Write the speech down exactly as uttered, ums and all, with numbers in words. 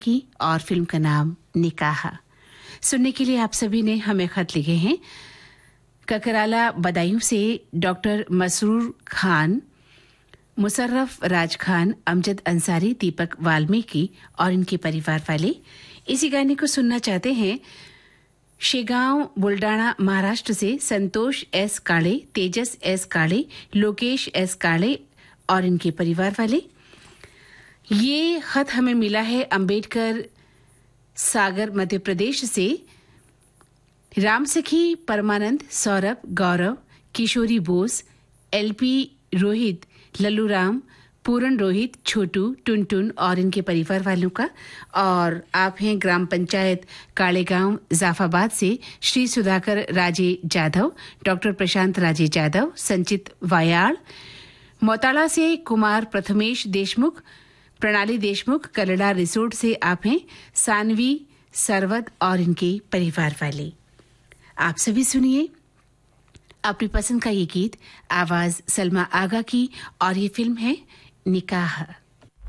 की और फिल्म का नाम निकाह। सुनने के लिए आप सभी ने हमें खत लिखे हैं। ककराला बदायूं से डॉक्टर मसरूर खान, मुशर्रफ राज खान, अमजद अंसारी, दीपक वाल्मीकि और इनके परिवार वाले इसी गाने को सुनना चाहते हैं। शेगांव बुल्डाना महाराष्ट्र से संतोष एस काले, तेजस एस काले, लोकेश एस काले और इनके परिवार वाले। ये खत हमें मिला है अंबेडकर सागर मध्य प्रदेश से। रामसखी, परमानंद, सौरभ, गौरव, किशोरी बोस, एलपी रोहित, लल्लू राम, पूरन रोहित, छोटू, टुनटुन और इनके परिवार वालों का। और आप हैं ग्राम पंचायत कालेगांव जाफाबाद से श्री सुधाकर राजे जाधव, डॉक्टर प्रशांत राजे जाधव, संचित वायाड़। मोताला से कुमार प्रथमेश देशमुख, प्रणाली देशमुख। कलड़ा रिसोर्ट से आप हैं सानवी सरवद और इनके परिवार वाले। आप सभी सुनिए अपनी पसंद का ये गीत, आवाज सलमा आगा की, और ये फिल्म है निकाह।